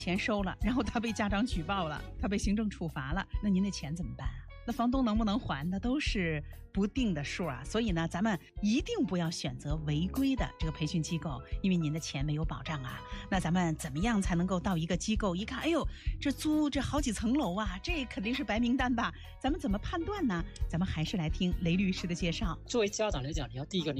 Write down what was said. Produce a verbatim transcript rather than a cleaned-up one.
钱收了，然后他被家长举报了，他被行政处罚了，那您的钱怎么办啊？那房东能不能还，那都是不定的数啊。所以呢，咱们一定不要选择违规的这个培训机构，因为您的钱没有保障啊。那咱们怎么样才能够到一个机构一看，哎呦，这租这好几层楼啊，这肯定是白名单吧？咱们怎么判断呢？咱们还是来听雷律师的介绍。 作为家长来讲，你要第一个，你